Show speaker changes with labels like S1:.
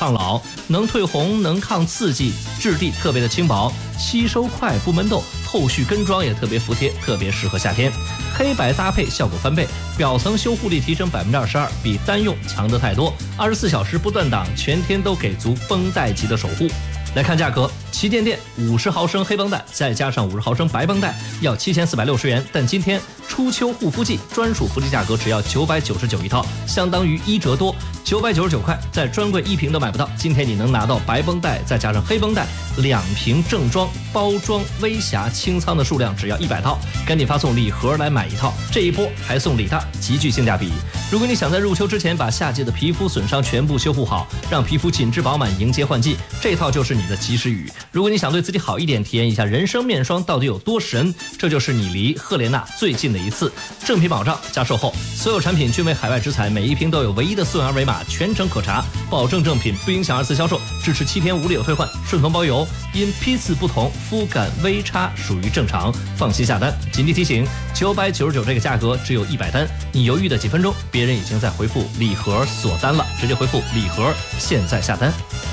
S1: 抗老，能退红，能抗刺激，质地特别的轻薄，吸收快不闷痘，后续跟妆也特别服帖，特别适合夏天。黑白搭配效果翻倍，表层修护力提升22%，比单用强得太多。24小时不断档，全天都给足绷带级的守护。来看价格，旗舰店50毫升黑绷带再加上50毫升白绷带要7460元，但今天初秋护肤季专属福利价格只要999一套，相当于1折多，999块，在专柜1瓶都买不到。今天你能拿到白绷带再加上黑绷带2瓶正装，包装微瑕清仓的数量只要100套，赶紧发送礼盒来买一套，这一波还送礼大，极具性价比。如果你想在入秋之前把夏季的皮肤损伤全部修复好，让皮肤紧致饱满迎接换季，这套就是你的及时雨。如果你想对自己好一点，体验一下人生面霜到底有多神，这就是你离赫莲娜最近的一次。正品保障加售后，所有产品均为海外直采，每一瓶都有唯一的溯源二维码，全程可查，保证正品，不影响2次销售，支持7天无理由退换，顺丰包邮。因批次不同，肤感微差属于正常，放心下单。紧急提醒，999这个价格只有100单，你犹豫的几分钟，别人已经在回复礼盒锁单了，直接回复礼盒，现在下单。